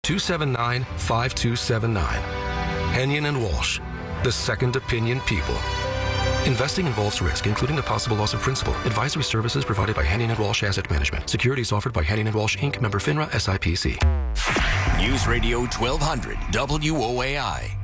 279-5279. Hennion and Walsh, the second opinion people. Investing involves risk, including the possible loss of principal. Advisory services provided by Hennion and Walsh Asset Management. Securities offered by Hennion and Walsh, Inc., member FINRA, SIPC. News Radio 1200, WOAI.